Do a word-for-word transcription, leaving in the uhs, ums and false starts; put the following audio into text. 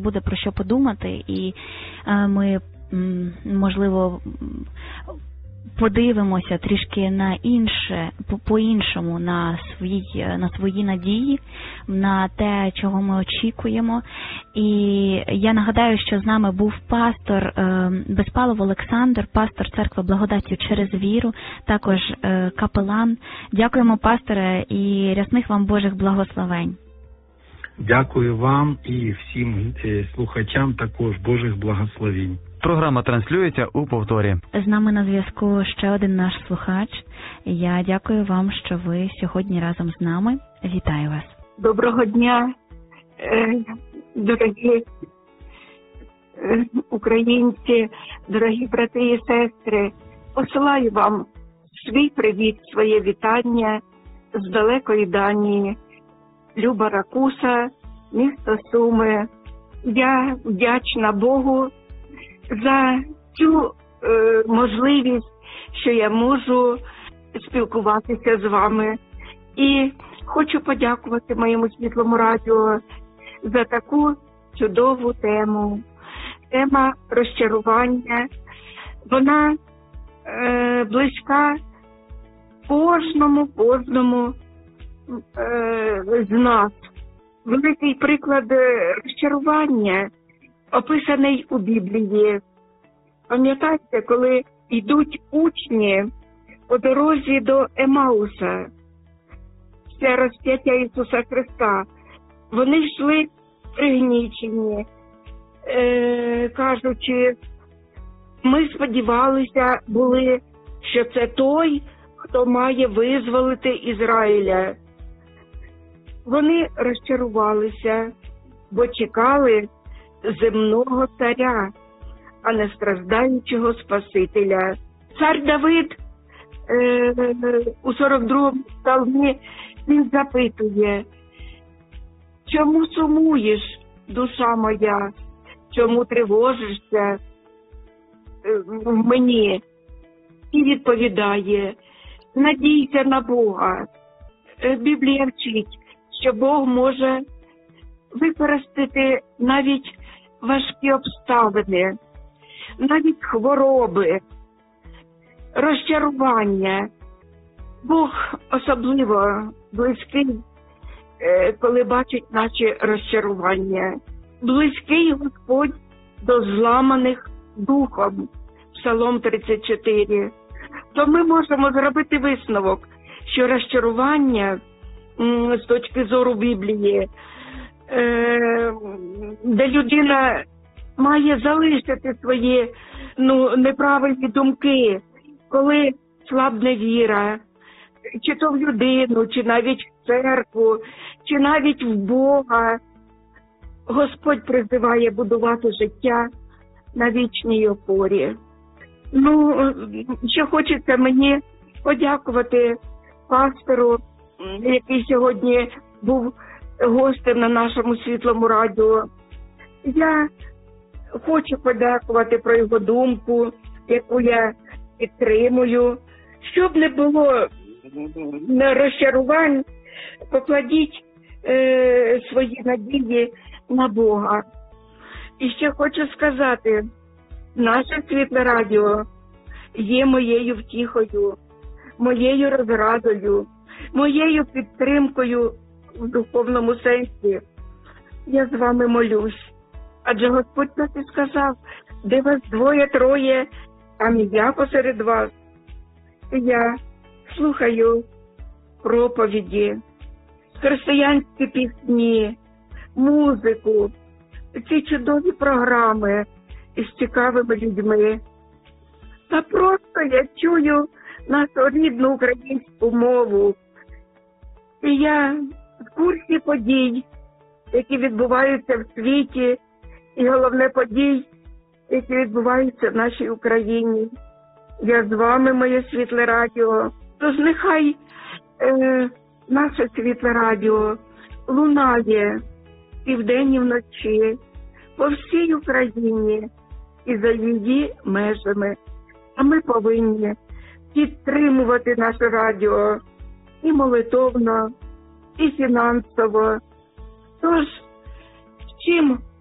буде про що подумати, і ми, можливо, подивимося трішки на інше, по-іншому на свої, на свої надії, на те, чого ми очікуємо. І я нагадаю, що з нами був пастор Безпалов Олександр, пастор Церкви Благодаттю через віру, також капелан. Дякуємо, пасторе, і рясних вам Божих благословень. Дякую вам і всім слухачам також Божих благословень. Програма транслюється у повторі. З нами на зв'язку ще один наш слухач. Я дякую вам, що ви сьогодні разом з нами. Вітаю вас. Доброго дня, дорогі українці, дорогі брати і сестри. Посилаю вам свій привіт, своє вітання з далекої Данії. Люба Ракуса, місто Суми. Я вдячна Богу за цю е, можливість, що я можу спілкуватися з вами. І хочу подякувати моєму Світлому радіо за таку чудову тему. Тема розчарування. Вона е, близька кожному, кожному е, з нас. Великий приклад розчарування описаний у Біблії. Пам'ятаєте, коли йдуть учні по дорозі до Емауса, це розп'яття Ісуса Христа, вони йшли пригнічені, е, кажучи, ми сподівалися були, що це той, хто має визволити Ізраїля. Вони розчарувалися, бо чекали земного царя, а не страждаючого Спасителя. Цар Давид е, у сорок другому псалмі він запитує: чому сумуєш, душа моя, чому тривожишся в мені? І відповідає: надійся на Бога. Біблія вчить, що Бог може використати навіть важкі обставини, навіть хвороби, розчарування. Бог особливо близький, коли бачить наші розчарування. Близький Господь до зламаних духом, Псалом тридцять чотири. То ми можемо зробити висновок, що розчарування з точки зору Біблії, де людина має залишити свої ну, неправильні думки, коли слабне віра, чи то в людину, чи навіть в церкву, чи навіть в Бога. Господь призиває будувати життя на вічній опорі. Ну, ще хочеться мені подякувати пастору, який сьогодні був гостем на нашому Світлому радіо. Я хочу подякувати про його думку, яку я підтримую. Щоб не було розчарувань, покладіть е, свої надії на Бога. І ще хочу сказати, наше Світле радіо є моєю втіхою, моєю розрадою, моєю підтримкою в духовному сенсі. Я з вами молюсь. Адже Господь так і сказав: де вас двоє-троє, там і я посеред вас. І я слухаю проповіді, християнські пісні, музику, ці чудові програми із цікавими людьми. Та просто я чую нашу рідну українську мову. І я в курсі подій, які відбуваються в світі, і головне подій, які відбуваються в нашій Україні. Я з вами, моє Світле радіо. Тож нехай е, наше Світле радіо лунає і вдень, і вночі по всій Україні і за її межами. А ми повинні підтримувати наше радіо і молитовно, і фінансово. Тож, чим